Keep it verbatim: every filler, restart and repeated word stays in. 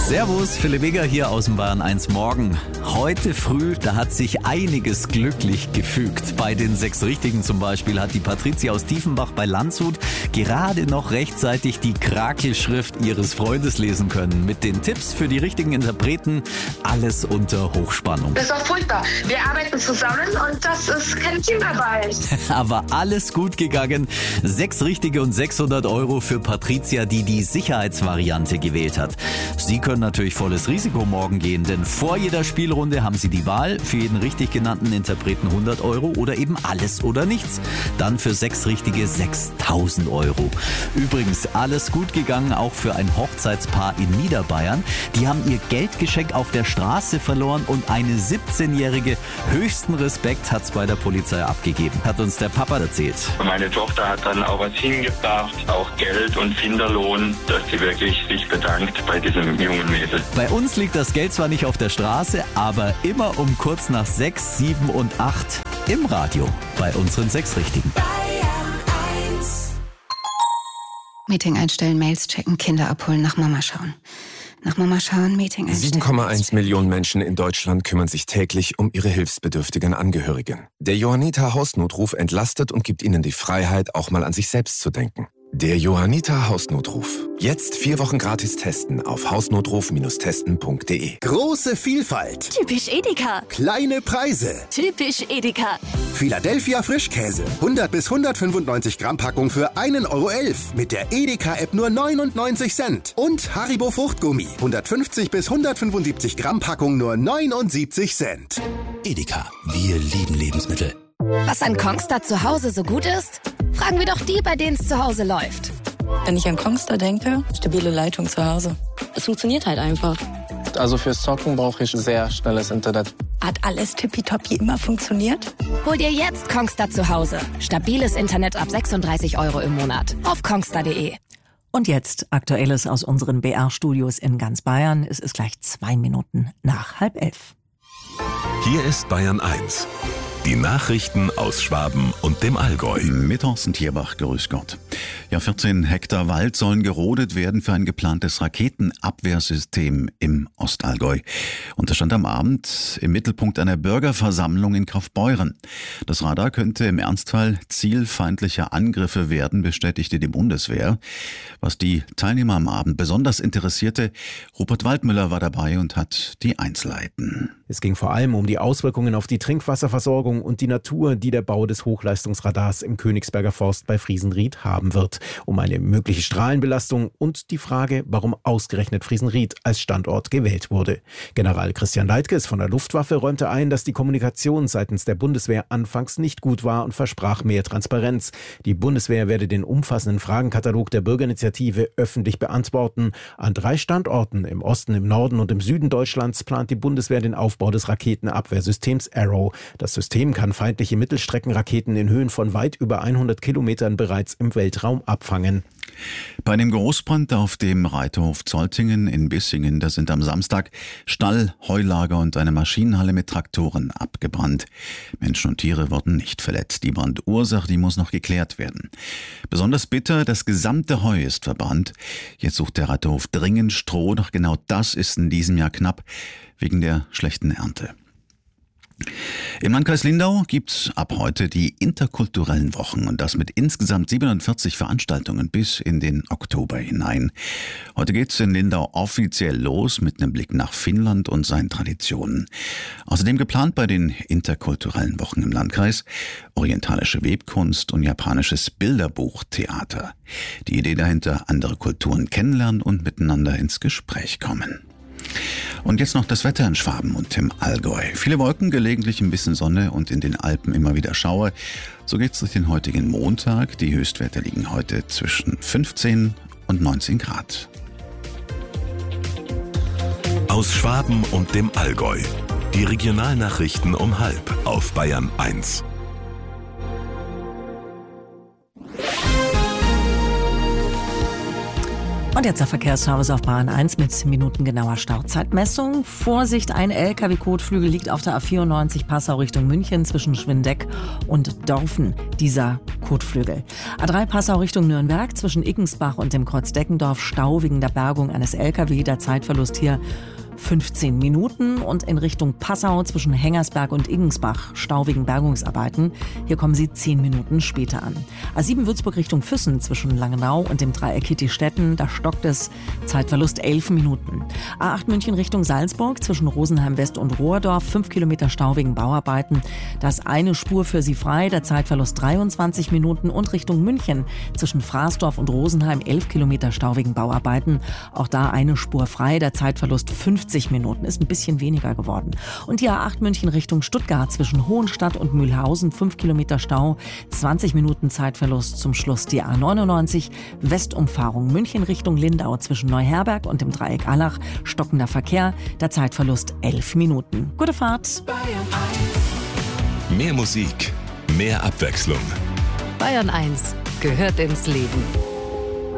Servus, Philipp Eger hier aus dem Bayern eins Morgen. Heute früh, da hat sich einiges glücklich gefügt. Bei den sechs Richtigen zum Beispiel hat die Patricia aus Tiefenbach bei Landshut gerade noch rechtzeitig die Krakelschrift ihres Freundes lesen können. Mit den Tipps für die richtigen Interpreten, alles unter Hochspannung. Das war furchtbar. Wir arbeiten zusammen und das ist kein Teamarbeit. Aber alles gut gegangen. Sechs Richtige und sechshundert Euro für Patricia, die die Sicherheitsvariante gewählt hat. Sie können natürlich volles Risiko morgen gehen, denn vor jeder Spielrunde haben Sie die Wahl, für jeden richtig genannten Interpreten hundert Euro oder eben alles oder nichts. Dann für sechs Richtige sechstausend Euro. Übrigens, alles gut gegangen auch für ein Hochzeitspaar in Niederbayern. Die haben ihr Geldgeschenk auf der Straße verloren und eine siebzehnjährige höchsten Respekt hat's bei der Polizei abgegeben, hat uns der Papa erzählt. Meine Tochter hat dann auch was hingebracht, auch Geld und Finderlohn, dass sie wirklich sich bedankt bei diesem jungen Mädel. Bei uns liegt das Geld zwar nicht auf der Straße, aber immer um kurz nach sechs, sieben und acht im Radio bei unseren sechs Richtigen. Meeting einstellen, Mails checken, Kinder abholen, nach Mama schauen. Nach Mama schauen, Meeting einstellen. sieben Komma eins Millionen Menschen in Deutschland kümmern sich täglich um ihre hilfsbedürftigen Angehörigen. Der Johanniter Hausnotruf entlastet und gibt ihnen die Freiheit, auch mal an sich selbst zu denken. Der Johanniter Hausnotruf. Jetzt vier Wochen gratis testen auf hausnotruf testen punkt de. Große Vielfalt. Typisch Edeka. Kleine Preise. Typisch Edeka. Philadelphia Frischkäse. hundert bis hundertfünfundneunzig Gramm Packung für ein Euro elf. Mit der Edeka-App nur neunundneunzig Cent. Und Haribo Fruchtgummi. hundertfünfzig bis hundertfünfundsiebzig Gramm Packung nur neunundsiebzig Cent. Edeka. Wir lieben Lebensmittel. Was an Kongstar zu Hause so gut ist? Fragen wir doch die, bei denen es zu Hause läuft. Wenn ich an Kongstar denke, stabile Leitung zu Hause. Es funktioniert halt einfach. Also fürs Zocken brauche ich sehr schnelles Internet. Hat alles tippitoppi immer funktioniert? Hol dir jetzt Kongstar zu Hause. Stabiles Internet ab sechsunddreißig Euro im Monat. Auf kongstar punkt de. Und jetzt Aktuelles aus unseren B R-Studios in ganz Bayern. Es ist gleich zwei Minuten nach halb elf. Hier ist Bayern eins. Die Nachrichten aus Schwaben und dem Allgäu. Mit Thorsten Tierbach, grüß Gott. Ja, vierzehn Hektar Wald sollen gerodet werden für ein geplantes Raketenabwehrsystem im Ostallgäu. Und das stand am Abend im Mittelpunkt einer Bürgerversammlung in Kaufbeuren. Das Radar könnte im Ernstfall Ziel feindlicher Angriffe werden, bestätigte die Bundeswehr. Was die Teilnehmer am Abend besonders interessierte, Rupert Waldmüller war dabei und hat die Einzelheiten. Es ging vor allem um die Auswirkungen auf die Trinkwasserversorgung und die Natur, die der Bau des Hochleistungsradars im Königsberger Forst bei Friesenried haben wird, um eine mögliche Strahlenbelastung und die Frage, warum ausgerechnet Friesenried als Standort gewählt wurde. General Christian Leitges von der Luftwaffe räumte ein, dass die Kommunikation seitens der Bundeswehr anfangs nicht gut war und versprach mehr Transparenz. Die Bundeswehr werde den umfassenden Fragenkatalog der Bürgerinitiative öffentlich beantworten. An drei Standorten im Osten, im Norden und im Süden Deutschlands plant die Bundeswehr den Aufbau des Raketenabwehrsystems Arrow. Das System kann feindliche Mittelstreckenraketen in Höhen von weit über hundert Kilometern bereits im Weltraum abfangen. Bei dem Großbrand auf dem Reiterhof Zoltingen in Bissingen, da sind am Samstag Stall, Heulager und eine Maschinenhalle mit Traktoren abgebrannt. Menschen und Tiere wurden nicht verletzt. Die Brandursache, die muss noch geklärt werden. Besonders bitter, das gesamte Heu ist verbrannt. Jetzt sucht der Reiterhof dringend Stroh, doch genau das ist in diesem Jahr knapp wegen der schlechten Ernte. Im Landkreis Lindau gibt's ab heute die interkulturellen Wochen und das mit insgesamt siebenundvierzig Veranstaltungen bis in den Oktober hinein. Heute geht's in Lindau offiziell los mit einem Blick nach Finnland und seinen Traditionen. Außerdem geplant bei den interkulturellen Wochen im Landkreis orientalische Webkunst und japanisches Bilderbuchtheater. Die Idee dahinter, andere Kulturen kennenlernen und miteinander ins Gespräch kommen. Und jetzt noch das Wetter in Schwaben und im Allgäu. Viele Wolken, gelegentlich ein bisschen Sonne und in den Alpen immer wieder Schauer. So geht's durch den heutigen Montag. Die Höchstwerte liegen heute zwischen fünfzehn und neunzehn Grad. Aus Schwaben und dem Allgäu. Die Regionalnachrichten um halb auf Bayern eins. Und jetzt der Verkehrsservice auf Bahn eins mit minutengenauer Stauzeitmessung. Vorsicht, ein L K W-Kotflügel liegt auf der A vierundneunzig Passau Richtung München zwischen Schwindeck und Dorfen. Dieser Kotflügel. A drei Passau Richtung Nürnberg zwischen Ickensbach und dem Kreuz Deckendorf. Stau wegen der Bergung eines L K W. Der Zeitverlust hier fünfzehn Minuten. Und in Richtung Passau zwischen Hengersberg und Iggensbach Stau wegen Bergungsarbeiten. Hier kommen Sie zehn Minuten später an. A sieben Würzburg Richtung Füssen zwischen Langenau und dem Dreieck Kittistetten. Da stockt es. Zeitverlust elf Minuten. A acht München Richtung Salzburg zwischen Rosenheim West und Rohrdorf. fünf Kilometer Stau wegen Bauarbeiten. Da ist eine Spur für Sie frei. Der Zeitverlust dreiundzwanzig Minuten. Und Richtung München zwischen Fraßdorf und Rosenheim elf Kilometer Stau wegen Bauarbeiten. Auch da eine Spur frei. Der Zeitverlust fünfzig Minuten, ist ein bisschen weniger geworden. Und die A acht München Richtung Stuttgart zwischen Hohenstadt und Mühlhausen, fünf Kilometer Stau, zwanzig Minuten Zeitverlust. Zum Schluss die A neunundneunzig Westumfahrung München Richtung Lindau zwischen Neuherberg und dem Dreieck Allach, stockender Verkehr, der Zeitverlust elf Minuten. Gute Fahrt! Mehr Musik, mehr Abwechslung. Bayern eins gehört ins Leben.